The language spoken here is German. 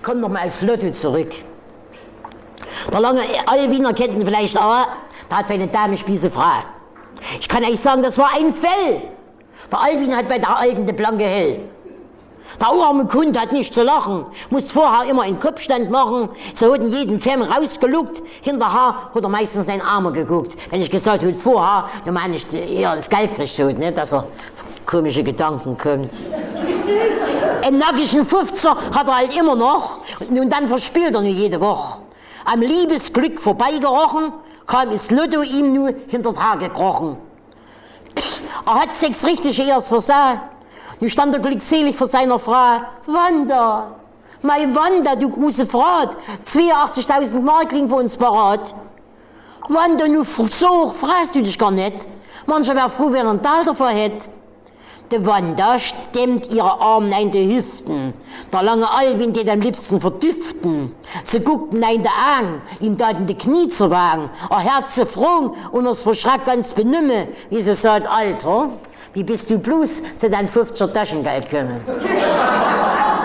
Komm noch mal aufs Lotto zurück. Der lange Albiner kennt ihn vielleicht auch. Der hat für eine Dame Spießefrau. Ich kann euch sagen, das war ein Fell. Der Albin hat bei der Alten de blanke Hell. Der arme Kunde hat nicht zu lachen. Musste vorher immer einen Kopfstand machen. So hat in jeden Film rausgeluckt. Hinterher hat er meistens den Arme geguckt. Wenn ich gesagt habe, vorher, dann meine ich eher das Geld kriegt, nicht, dass er auf komische Gedanken kommt. Einen nackigen 50er hat er halt immer noch. Und dann verspielt er nur jede Woche. Am Liebesglück vorbeigerochen, kam das Lotto ihm nur hinter Tage gekrochen. Er hat 6 richtige Ehrs versagt. Nun stand er glückselig vor seiner Frau. Wanda, meine Wanda, du große Frat, 82.000 Mark liegen für uns parat. Wanda, nu so fragst du dich gar nicht. Mancher wär froh, wenn er einen Teil davon hätt. Die Wanda stemmt ihre Arme in die Hüften. Der lange Albin geht am liebsten verdüften. Sie guckten ihn an, ihm taten die Knie zu wagen. Er Herz froh und es verschreckt ganz benümme, wie sie sagt, Alter, wie bist du bloß zu deinem 50er Taschengeld gekommen?